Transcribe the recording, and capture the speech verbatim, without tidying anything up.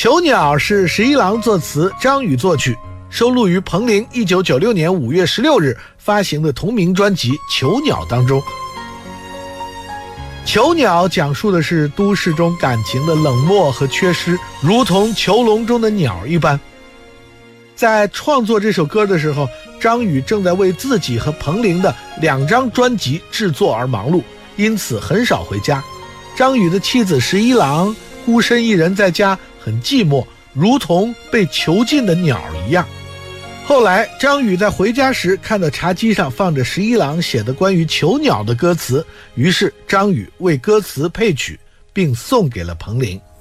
囚鸟是十一郎作词，张宇作曲，收录于彭羚一九九六年五月十六日发行的同名专辑《囚鸟》当中。囚鸟讲述的是都市中感情的冷漠和缺失，如同囚笼中的鸟一般。在创作这首歌的时候，张宇正在为自己和彭羚的两张专辑制作而忙碌，因此很少回家。张宇的妻子十一郎孤身一人在家，很寂寞，如同被囚禁的鸟一样。后来张宇在回家时看到茶几上放着十一郎写的关于囚鸟的歌词，于是张宇为歌词配曲，并送给了彭羚。